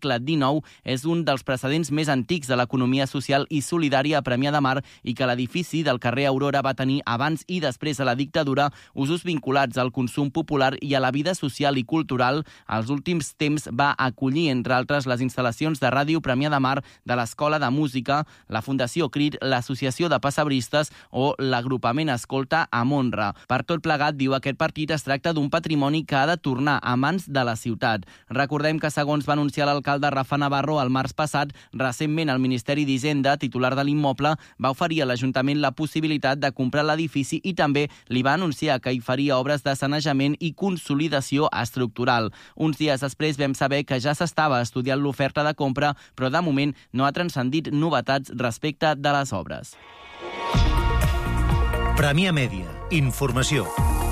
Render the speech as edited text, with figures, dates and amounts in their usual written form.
segle XIX, és un dels precedents més antics de l'economia social i solidària a Premià de Mar i que l'edifici del carrer Aurora va tenir abans i després de la dictadura usos vinculats al consum popular i a la vida social i cultural. Als últims temps va acollir, entre altres, les instal·lacions de Ràdio Premià de Mar, de l'Escola de Música, la Fundació CRIT, l'Associació de Pessebristes o l'agrupament Escolta a Monra. Per tot plegat, diu, aquest partit es tracta d'un patrimoni que ha de tornar a mans de la ciutat. Recordem que, segons va anunciar l'alcalde Rafa Navarro el març passat, recentment el Ministeri d'Hisenda, titular de l'immoble, va oferir a l'Ajuntament la possibilitat de comprar l'edifici i també li va anunciar que hi faria obres de sanejament i consolidació estructural. Uns dies després vam saber que ja s'estava estudiant l'oferta de compra, però de moment no ha transcendit novetats respecte de les obres. Premià Mèdia. Informació.